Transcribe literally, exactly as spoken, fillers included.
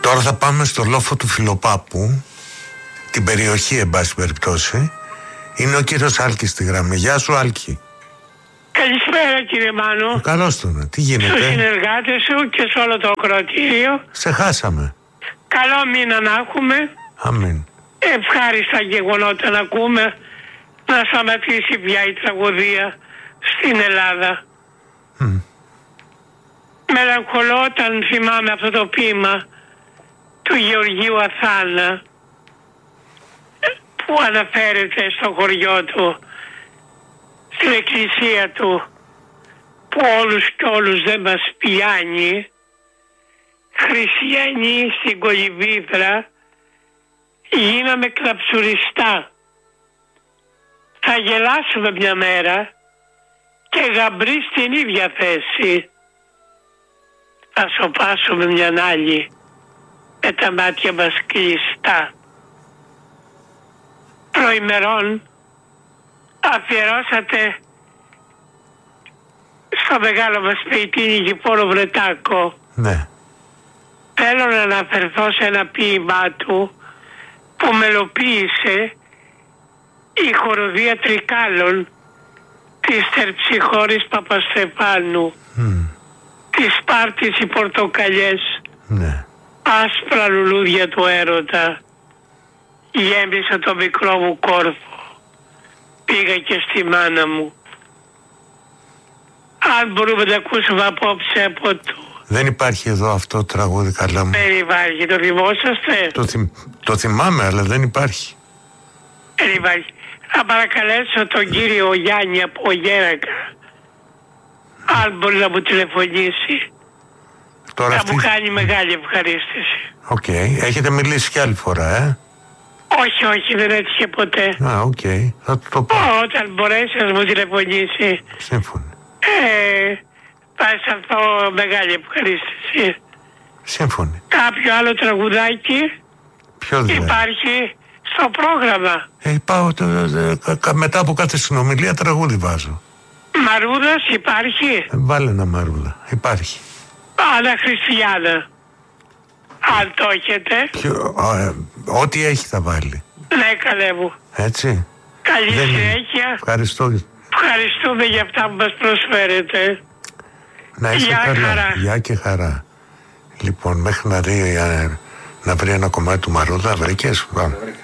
Τώρα θα πάμε στο λόφο του Φιλοπάπου, την περιοχή εν πάση περιπτώσει. Είναι ο κύριος Άλκης στη γραμμή. Γεια σου Άλκη. Καλησπέρα κύριε Μάνο. Καλώς τον, τι γίνεται? Στους συνεργάτες σου και σε όλο το ακροατήριο. Σε χάσαμε. Καλό μήνα να έχουμε. Αμήν. Ευχάριστα γεγονότα να ακούμε. Να σταματήσει πια η τραγωδία στην Ελλάδα. Mm. Μελαγχολώ όταν θυμάμαι αυτό το ποίημα του Γεωργίου Αθάνα που αναφέρεται στο χωριό του, στην εκκλησία του, που όλους κι όλους δεν μας πιάνει, χριστιανοί στην Κολυμβήθρα γίναμε κλαψουριστά. Θα γελάσουμε μια μέρα και γαμπροί στην ίδια θέση. Θα σοπάσουμε μια άλλη με τα μάτια μας κλειστά. Προημερών αφιερώσατε στο μεγάλο μας ποιητή Νικηφόρο Βρετάκο. Ναι. Θέλω να αναφερθώ σε ένα ποίημά του που μελοποίησε η χοροδία Τρικάλων της Τερψυχώρης Παπαστεφάνου. Mm. Της Σπάρτης οι πορτοκαλιές. Ναι. Άσπρα λουλούδια του έρωτα. Γέμισα το μικρό μου κόρφο. Πήγα και στη μάνα μου. Αν μπορούμε να ακούσουμε απόψε από το... Δεν υπάρχει εδώ αυτό το τραγούδι, καλά μου. Δεν υπάρχει, το θυμόσαστε? Το, θυμ... το θυμάμαι, αλλά δεν υπάρχει. Δεν υπάρχει. Θα παρακαλέσω τον κύριο Γιάννη από Γέρακα, αν μπορεί να μου τηλεφωνήσει. Τώρα θα αυτή... μου κάνει μεγάλη ευχαρίστηση. Οκ. Okay. Έχετε μιλήσει κι άλλη φορά, ε? Όχι, όχι, δεν έτυχε ποτέ. Α, οκ. Okay. Θα το πω. Όταν μπορέσει να μου τηλεφωνήσει. Σύμφωνοι. Ε, θα αισθανθώ μεγάλη ευχαρίστηση. Σύμφωνοι. Κάποιο άλλο τραγουδάκι? Ποιο δηλαδή? Υπάρχει στο πρόγραμμα. Ε, πάω, το, το, το, μετά από κάθε συνομιλία τραγούδι βάζω. Μαρούδας υπάρχει? Ε, βάλε ένα μαρούδα. Υπάρχει. Άννα Χριστιανά. Αν το έχετε. Ποιο, ε, ό,τι έχει θα βάλει. Ναι, καλέ μου. Έτσι. Καλή Δεν συνέχεια. Ευχαριστώ. Ευχαριστούμε για αυτά που μας προσφέρετε. Να είσαι καλά. Χαρά. Γεια και χαρά. Λοιπόν, μέχρι να δει να βρει ένα κομμάτι του Μαρούδα, βρήκες. Πάμε.